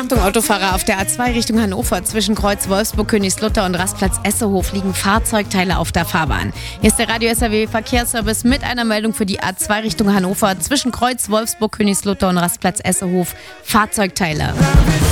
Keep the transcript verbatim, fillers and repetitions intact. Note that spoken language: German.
Achtung, Autofahrer, auf der A zwei Richtung Hannover zwischen Kreuz Wolfsburg, Königslutter und Rastplatz Essehof liegen Fahrzeugteile auf der Fahrbahn. Hier ist der Radio S R W Verkehrsservice mit einer Meldung für die A zwei Richtung Hannover zwischen Kreuz Wolfsburg, Königslutter und Rastplatz Essehof. Fahrzeugteile.